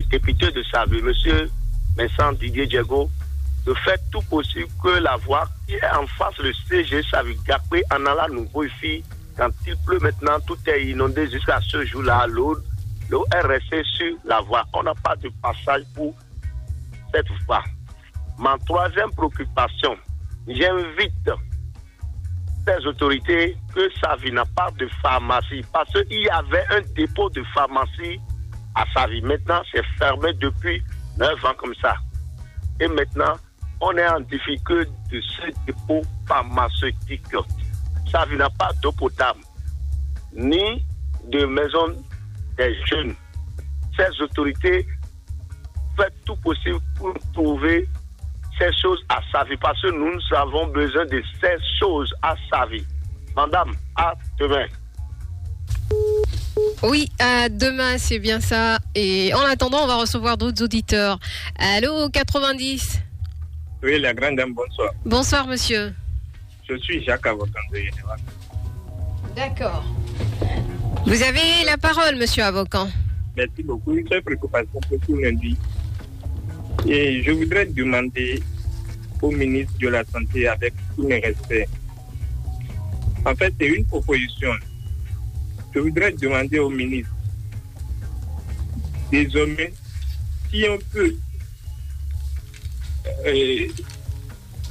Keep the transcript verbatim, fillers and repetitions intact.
député de Savie, monsieur Vincent Didier Diego, de faire tout possible que la voie qui est en face le C G Savie-Gapé en allant nouveau ici, quand il pleut maintenant, tout est inondé jusqu'à ce jour-là. L'eau, l'eau est restée sur la voie. On n'a pas de passage pour cette voie. Ma troisième préoccupation, j'invite ces autorités que Savie n'a pas de pharmacie parce qu'il y avait un dépôt de pharmacie à Savie. Maintenant, c'est fermé depuis neuf ans comme ça. Et maintenant, on est en difficulté de ce dépôt pharmaceutique. Savie n'a pas d'eau potable, ni de maison des jeunes. Ces autorités font tout possible pour trouver ces choses à Savie, parce que nous, nous avons besoin de ces choses à Savie. Madame, à demain. Oui, à demain, c'est bien ça. Et en attendant, on va recevoir d'autres auditeurs. Allô, quatre-vingt-dix. Oui, la grande dame, bonsoir. Bonsoir, monsieur. Je suis Jacques Avocan de Général. D'accord. Vous avez la parole, monsieur Avocan. Merci beaucoup. Une seule préoccupation pour tout lundi. Et je voudrais demander au ministre de la Santé, avec tous mes respects, en fait, c'est une proposition. Je voudrais demander au ministre, désormais, si on peut euh,